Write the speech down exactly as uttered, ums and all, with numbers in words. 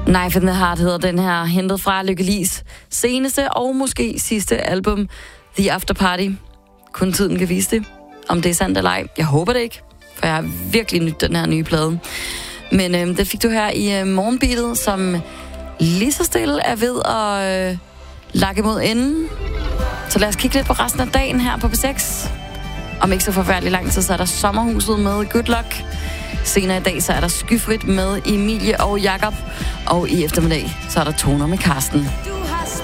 Knife in the Heart hedder den her, hentet fra Lykke Li's seneste og måske sidste album, The After Party. Kun tiden kan vise det, om det er sandt eller ej. Jeg håber det ikke, for jeg har virkelig nydt den her nye plade. Men øh, det fik du her i øh, morgenbeatet, som lige så stille er ved at øh, lakke mod enden. Så lad os kigge lidt på resten af dagen her på P seks. Om ikke så forfærdelig lang tid, så er der Sommerhuset med Good Luck. Senere i dag, så er der Skyfrit med Emilie og Jakob. Og i eftermiddag, så er der Toner med Karsten.